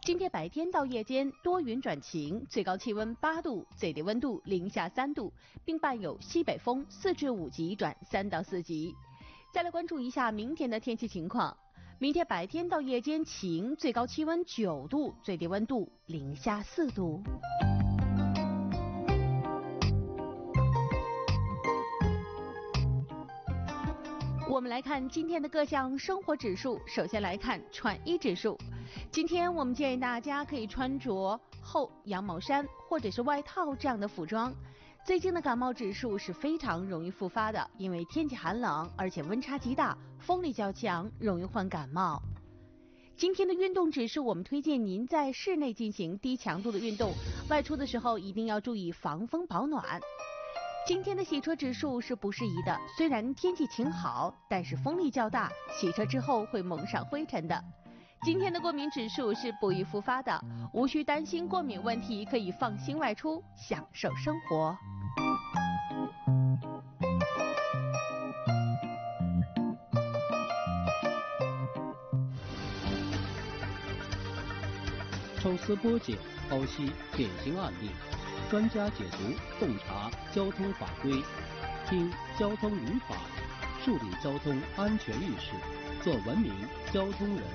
今天白天到夜间多云转晴，最高气温8度，最低温度零下3度，并伴有西北风4至5级转3到4级。再来关注一下明天的天气情况。明天白天到夜间晴，最高气温9度，最低温度零下4度。我们来看今天的各项生活指数。首先来看穿衣指数。今天我们建议大家可以穿着厚羊毛衫或者是外套这样的服装。最近的感冒指数是非常容易复发的，因为天气寒冷，而且温差极大，风力较强，容易患感冒。今天的运动指数，我们推荐您在室内进行低强度的运动，外出的时候一定要注意防风保暖。今天的洗车指数是不适宜的，虽然天气晴好，但是风力较大，洗车之后会蒙上灰尘的。今天的过敏指数是不易复发的，无需担心过敏问题，可以放心外出，享受生活。 抽丝剥茧，剖析典型案例，专家解读，洞察交通法规，听交通语法，树立交通安全意识，做文明交通人。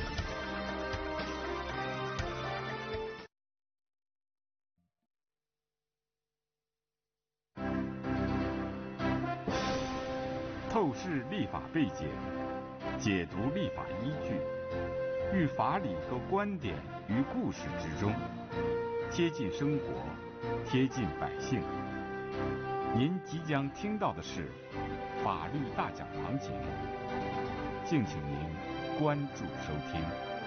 透视立法背景，解读立法依据，寓法理和观点于故事之中，贴近生活，贴近百姓。您即将听到的是法律大讲堂节目，敬请您关注收听。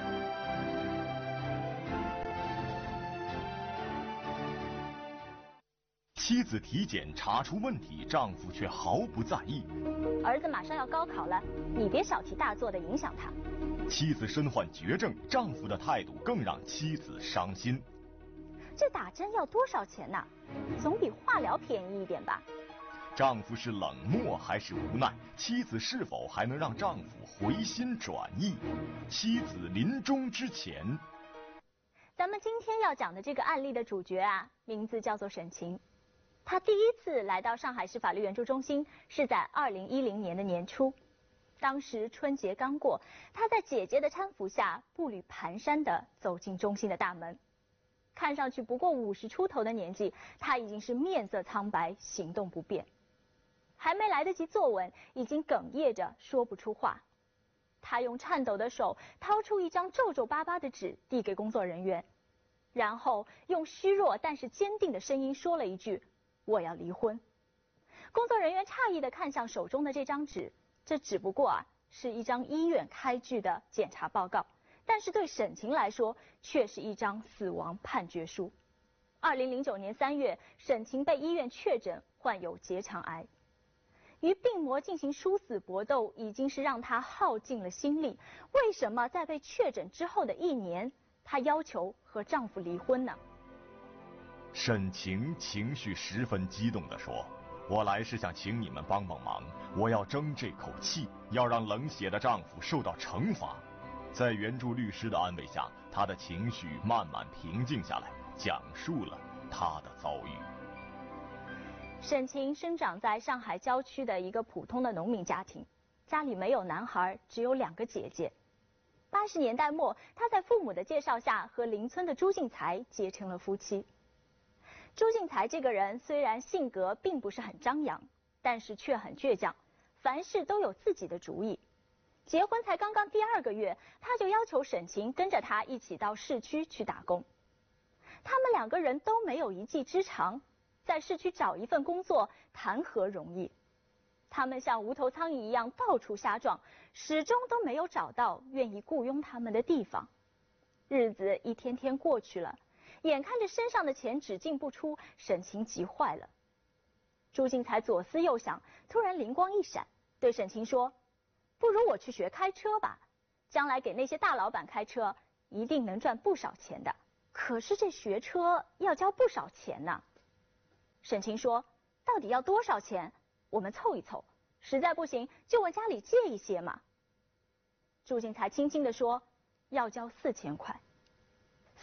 妻子体检查出问题，丈夫却毫不在意。 儿子马上要高考了，你别小题大做的影响他。 妻子身患绝症，丈夫的态度更让妻子伤心。 这打针要多少钱呢？总比化疗便宜一点吧。 丈夫是冷漠还是无奈？妻子是否还能让丈夫回心转意？妻子临终之前。 咱们今天要讲的这个案例的主角啊，名字叫做沈晴。他第一次来到上海市法律援助中心是在2010年的年初，当时春节刚过，他在姐姐的搀扶下步履蹒跚地走进中心的大门。看上去不过50出头的年纪，他已经是面色苍白，行动不便，还没来得及坐稳，已经哽咽着说不出话。他用颤抖的手掏出一张皱皱巴巴的纸递给工作人员，然后用虚弱但是坚定的声音说了一句：我要离婚。工作人员诧异地看向手中的这张纸，这只不过是一张医院开具的检查报告，但是对沈晴来说却是一张死亡判决书。2009年3月，沈晴被医院确诊患有结肠癌，与病魔进行殊死搏斗已经是让她耗尽了心力。为什么在被确诊之后的1年，她要求和丈夫离婚呢？ 沈晴情绪十分激动地说：我来是想请你们帮帮忙，我要争这口气，要让冷血的丈夫受到惩罚。在援助律师的安慰下，她的情绪慢慢平静下来，讲述了她的遭遇。 沈晴生长在上海郊区的一个普通的农民家庭，家里没有男孩，只有2个姐姐。80年代末，她在父母的介绍下和邻村的朱进才结成了夫妻。朱进才这个人虽然性格并不是很张扬，但是却很倔强，凡事都有自己的主意。结婚才刚刚第2个月，他就要求沈晴跟着他一起到市区去打工。他们2个人都没有一技之长，在市区找一份工作谈何容易？他们像无头苍蝇一样到处瞎撞，始终都没有找到愿意雇佣他们的地方。日子一天天过去了，眼看着身上的钱只进不出，沈晴急坏了。朱进才左思右想，突然灵光一闪，对沈晴说：不如我去学开车吧，将来给那些大老板开车，一定能赚不少钱的。可是这学车要交不少钱呢。沈晴说：到底要多少钱？我们凑一凑，实在不行就问家里借一些嘛。朱进才轻轻地说：要交4000块。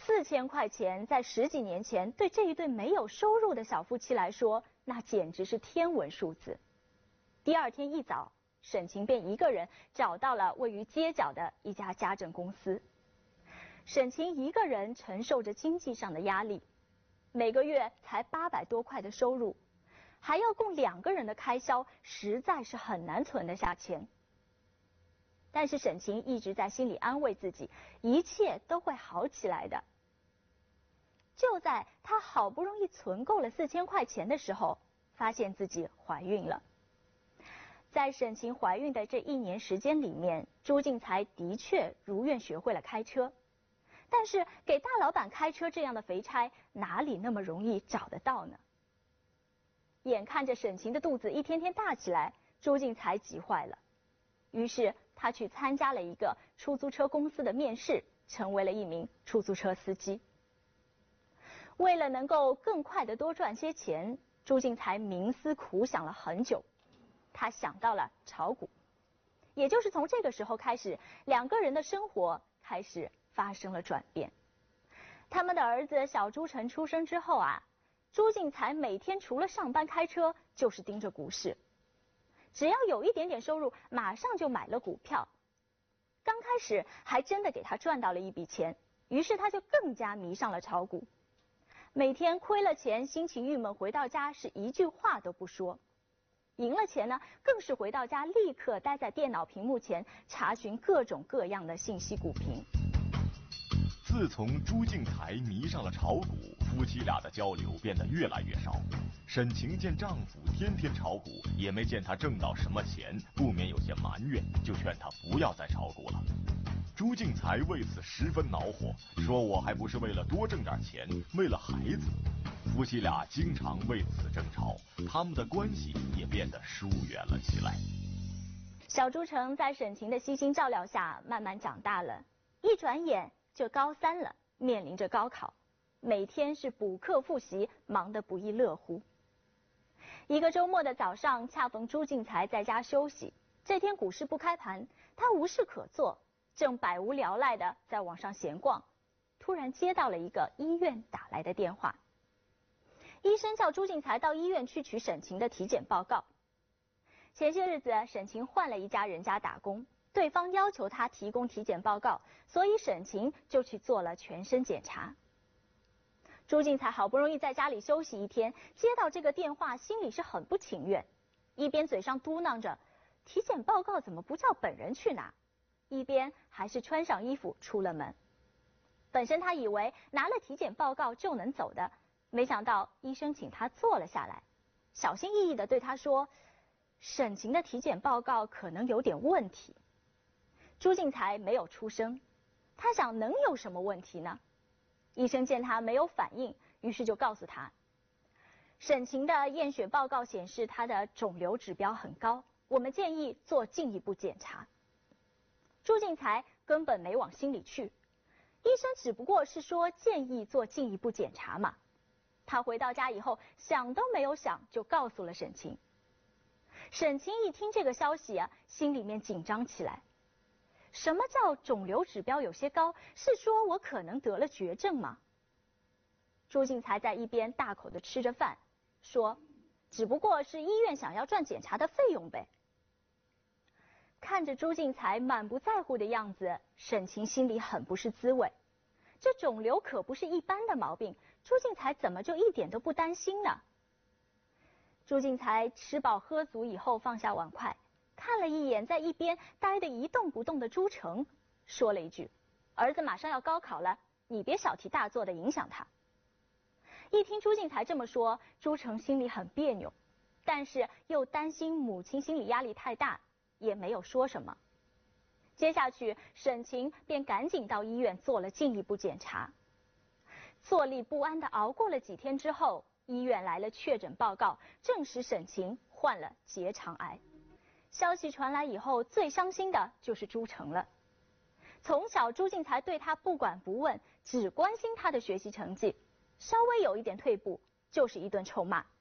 4000块钱在10几年前对这一对没有收入的小夫妻来说，那简直是天文数字。第二天一早，沈晴便一个人找到了位于街角的一家家政公司。沈晴一个人承受着经济上的压力，每个月才800多块的收入，还要供2个人的开销，实在是很难存得下钱。但是沈晴一直在心里安慰自己，一切都会好起来的。就在她好不容易存够了4000块钱的时候，发现自己怀孕了。在沈晴怀孕的这1年时间里面，朱进财的确如愿学会了开车，但是给大老板开车这样的肥差，哪里那么容易找得到呢？眼看着沈晴的肚子一天天大起来，朱进财急坏了，于是他去参加了一个出租车公司的面试，成为了一名出租车司机。为了能够更快地多赚些钱，朱进财冥思苦想了很久。他想到了炒股，也就是从这个时候开始，2个人的生活开始发生了转变。他们的儿子小朱成出生之后啊，朱进财每天除了上班开车，就是盯着股市。只要有一点点收入，马上就买了股票。刚开始还真的给他赚到了一笔钱，于是他就更加迷上了炒股。每天亏了钱，心情郁闷，回到家是一句话都不说。赢了钱呢，更是回到家立刻待在电脑屏幕前，查询各种各样的信息股评。 自从朱进财迷上了炒股，夫妻俩的交流变得越来越少。沈晴见丈夫天天炒股，也没见他挣到什么钱，不免有些埋怨，就劝他不要再炒股了。朱进财为此十分恼火，说我还不是为了多挣点钱，为了孩子。夫妻俩经常为此争吵，他们的关系也变得疏远了起来。 小朱成在沈晴的悉心照料下慢慢长大了，一转眼就高3了，面临着高考，每天是补课复习，忙得不亦乐乎。一个周末的早上，恰逢朱进财在家休息，这天股市不开盘，他无事可做，正百无聊赖的在网上闲逛，突然接到了一个医院打来的电话。医生叫朱进财到医院去取沈晴的体检报告。前些日子，沈晴换了一家人家打工，对方要求他提供体检报告，所以沈晴就去做了全身检查。朱进财好不容易在家里休息一天，接到这个电话，心里是很不情愿，一边嘴上嘟囔着体检报告怎么不叫本人去拿，一边还是穿上衣服出了门。本身他以为拿了体检报告就能走的，没想到医生请他坐了下来，小心翼翼地对他说，沈晴的体检报告可能有点问题。朱进财没有出声，他想能有什么问题呢？医生见他没有反应，于是就告诉他，沈晴的验血报告显示她的肿瘤指标很高，我们建议做进一步检查。朱进财根本没往心里去，医生只不过是说建议做进一步检查嘛。他回到家以后，想都没有想就告诉了沈晴。沈晴一听这个消息啊，心里面紧张起来。什么叫肿瘤指标有些高？是说我可能得了绝症吗？朱进财在一边大口的吃着饭，说，只不过是医院想要赚检查的费用呗。看着朱进财满不在乎的样子，沈晴心里很不是滋味。这肿瘤可不是一般的毛病，朱进财怎么就一点都不担心呢？朱进财吃饱喝足以后放下碗筷，看了一眼在一边呆得一动不动的朱成，说了一句，儿子马上要高考了，你别小题大做的影响他。一听朱进财这么说，朱成心里很别扭，但是又担心母亲心理压力太大，也没有说什么。接下去沈晴便赶紧到医院做了进一步检查。坐立不安地熬过了几天之后，医院来了确诊报告，证实沈晴患了结肠癌。消息传来以后，最伤心的就是朱成了。从小朱进财对他不管不问，只关心他的学习成绩，稍微有一点退步就是一顿臭骂。